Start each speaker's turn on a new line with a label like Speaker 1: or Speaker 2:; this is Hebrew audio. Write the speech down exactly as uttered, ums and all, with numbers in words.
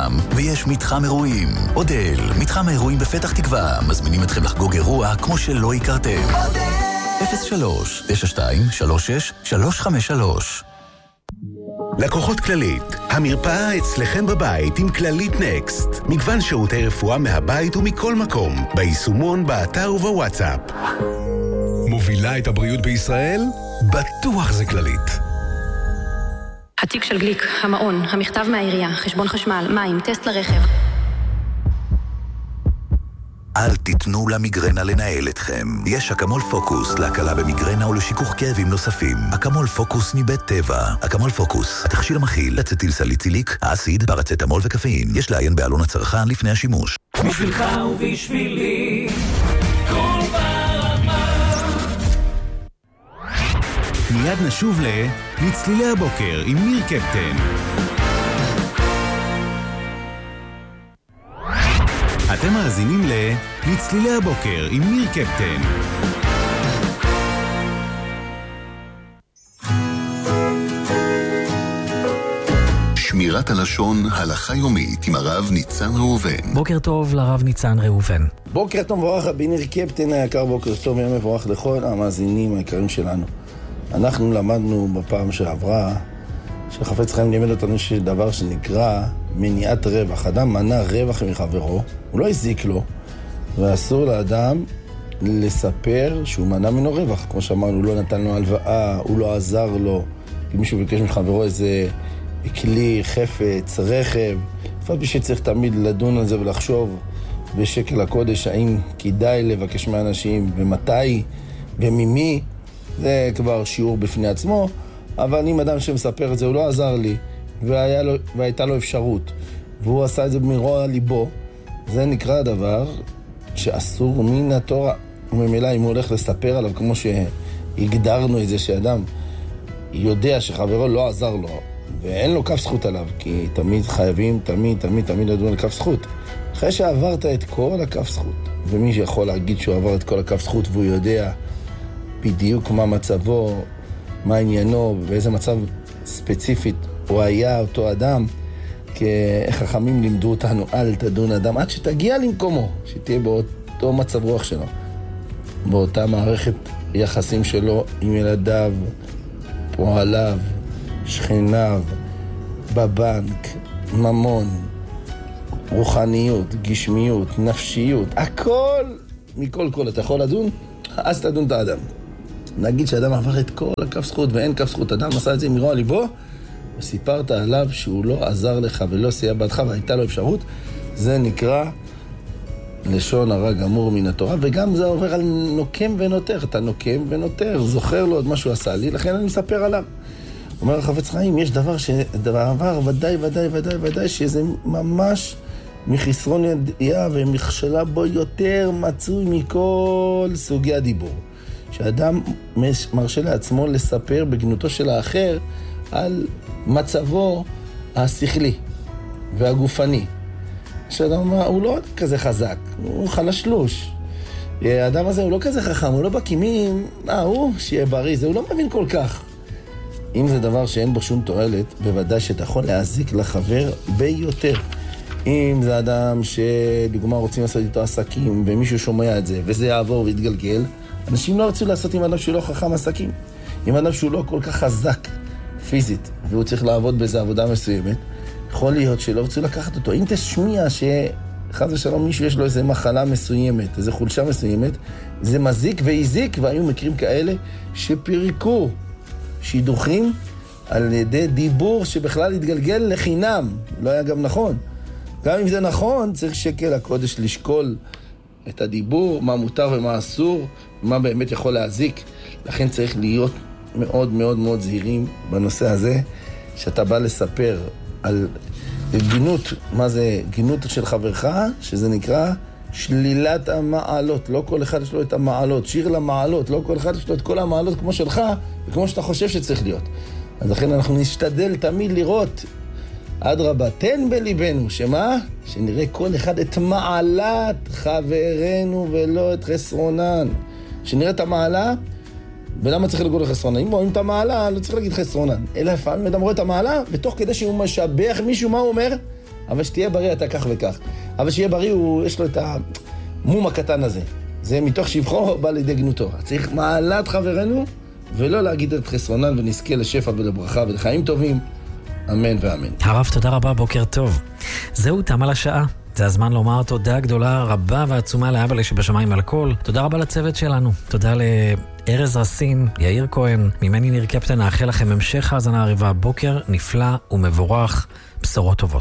Speaker 1: חם, ויש מתחם אירועים. אודל, מתחם האירועים בפתח תקווה, מזמינים אתכם לחגוג אירוע כמו שלא הכרתם. אפס שלוש תשע שתיים שלוש שש שלוש חמש שלוש.
Speaker 2: לקוחות כללית, המרפאה אצלכם בבית עם כללית נקסט. מגוון שירותי רפואה מהבית ומכל מקום, ביישומון, באתר ובוואטסאפ. מובילה את הבריאות בישראל? בטוח זה כללית.
Speaker 3: התיק של גליק, המעון, המכתב מהעירייה, חשבון חשמל, מים, טסט לרכב.
Speaker 1: אל תיתנו למיגרנה לנהל אתכם. יש אקמול פוקוס להקלה במיגרנה ולשיכוך כאבים נוספים. אקמול פוקוס מבית טבע. אקמול פוקוס, התכשיר המכיל אצטיל סליציליק, האסיד, פרצטמול וקפאין. יש לעיין בעלון הצרכן לפני השימוש.
Speaker 4: בשבילך ובשבילי, כל ברמה.
Speaker 2: מיד נשוב לצלילי הבוקר עם ניר קפטן. אתם מאזינים לצלילי הבוקר עם ניר קפטן.
Speaker 1: שמירת הלשון, הלכה יומית עם הרב ניצן ראובן.
Speaker 5: בוקר טוב לרב ניצן ראובן.
Speaker 6: בוקר טוב מבורך רבי ניר קפטן היקר, בוקר טוב ויום מבורך לכל המאזינים היקרים שלנו. אנחנו למדנו בפעם שעברה שחפץ חיים לימד אותנו שדבר שנקרא מניעת רווח. אדם מנע רווח מחברו, הוא לא הזיק לו, ואסור לאדם לספר שהוא מנע ממנו רווח. כמו שאמרנו, הוא לא נתן לו הלוואה, הוא לא עזר לו. אם מישהו ביקש מחברו איזה כלי, חפץ, רכב, לפעמים שצריך תמיד לדון על זה ולחשוב בשקל הקודש האם כדאי לבקש מאנשים ומתי וממי, זה כבר שיעור בפני עצמו. אבל אם אדם שמספר את זה, הוא לא עזר לי, והיה לו, והייתה לו אפשרות, והוא עשה את זה מרוע ליבו, זה נקרא דבר שאסור מן התורה. וממילא אם הוא הולך לספר עליו, כמו שהגדרנו את זה, שאדם יודע שחברו לא עזר לו, ואין לו כף זכות עליו, כי תמיד חייבים, תמיד, תמיד, תמיד לדון על כף זכות. אחרי שעברת את כל הכף זכות, ומי שיכול להגיד שהוא עבר את כל הכף זכות, והוא יודע בדיוק מה מצבו, מה עניינו, באיזה מצב ספציפית הוא היה אותו אדם, איך חכמים לימדו אותנו, אל תדון אדם עד שתגיע למקומו, שתהיה באותו מצב רוח שלו, באותה מערכת יחסים שלו עם ילדיו, פועליו, שכניו, בבנק, ממון, רוחניות, גשמיות, נפשיות, הכל, מכל כל אתה יכול לדון, אז תדון את האדם. נגיד שאדם עבר את כל הכף זכות ואין כף זכות, אדם עשה את זה מרוע ליבו, וסיפרת עליו שהוא לא עזר לך ולא סייע בעדך והייתה לו אפשרות, זה נקרא לשון הרע גמור מן התורה, וגם זה עובר על נוקם ונותר, אתה נוקם ונותר, זוכר לו את מה שהוא עשה לי, לכן אני מספר עליו. אומר החפץ חיים, יש דבר שדבר עבר ודאי ודאי ודאי ודאי שזה ממש מחסרון ידיעה ומכשלה בו יותר מצוי מכל סוגי הדיבור. שאדם מרשה לעצמו לספר בגנותו של האחר על מצבו השכלי והגופני. שאדם הוא לא כזה חזק, הוא חלשלוש. האדם הזה הוא לא כזה חכם, הוא לא בקימים, אה, הוא שיהיה בריא, זה הוא לא מבין כל כך. אם זה דבר שאין בו שום תועלת, בוודאי שאתה יכול להזיק לחבר ביותר. אם זה אדם שלדוגמה רוצים לעשות איתו עסקים, ומישהו שומע את זה, וזה יעבור ויתגלגל, אנשים לא רצו לעשות עם אדם שהוא לא חכם עסקים. עם אדם שהוא לא כל כך חזק פיזית, והוא צריך לעבוד באיזו עבודה מסוימת, יכול להיות שלא רצו לקחת אותו. אם תשמיע שחס ושלום מישהו יש לו איזו מחלה מסוימת, איזו חולשה מסוימת, זה מזיק והזיק, והיו מקרים כאלה שפירקו שידוכים על ידי דיבור שבכלל התגלגל לחינם. לא היה גם נכון. גם אם זה נכון, צריך שקל הקודש לשקול את הדיבור, מה מותר ומה אסור, מה באמת יכול להזיק. לכן צריך להיות מאוד מאוד מאוד זהירים בנושא הזה, שאתה בא לספר על גינות, מה זה גינות של חברך, שזה נקרא שלילת המעלות. לא כל אחד יש לו את המעלות, שיר למעלות, לא כל אחד יש לו את כל המעלות כמו שלך, וכמו שאתה חושב שצריך להיות. אז לכן אנחנו נשתדל תמיד לראות, עד רבה, תן בליבנו, שמה? שנראה כל אחד את מעלת חברנו ולא את חסרונן. שנראה את המעלה, ולמה צריך לגור לחסרונן? אם רואים את המעלה, לא צריך להגיד חסרונן. אלא לפעמים אדם רואה את המעלה, ותוך כדי שהוא משבח מישהו, מה הוא אומר? אבל שתהיה בריא אתה כך וכך. אבל שיהיה בריא, הוא, יש לו את המום הקטן הזה. זה מתוך שבחו בא לידי גנותו. צריך מעלת חברנו, ולא להגיד את חסרונן, ונזכה לשפע ולברכה ולחיים טובים. אמן ואמן.
Speaker 5: הרב, תודה רבה, בוקר טוב. זהו, תם על השעה. זה הזמן לומר תודה גדולה, רבה ועצומה לאבא לי שבשמיים על הכל. תודה רבה לצוות שלנו. תודה לארז רסין, יאיר כהן, ממני ניר קפטן, נאחל לכם המשך האזנה עריבה, בוקר נפלא ומבורך, בשורות טובות.